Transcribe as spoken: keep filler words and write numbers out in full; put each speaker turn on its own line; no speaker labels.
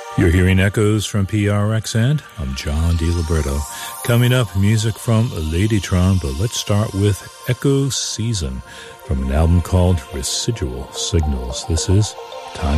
You're hearing echoes from P R X, and I'm John DiLiberto. Coming up, music from Ladytron, but let's start with Echo Season from an album called Residual Signals. This is Time